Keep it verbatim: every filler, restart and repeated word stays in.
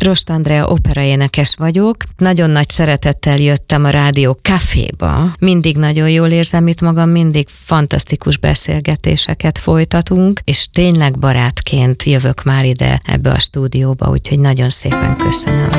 Rost Andrea operaénekes vagyok. Nagyon nagy szeretettel jöttem a Rádió Caféba. Mindig nagyon jól érzem itt magam, mindig fantasztikus beszélgetéseket folytatunk, és tényleg barátként jövök már ide ebbe a stúdióba, úgyhogy nagyon szépen köszönöm.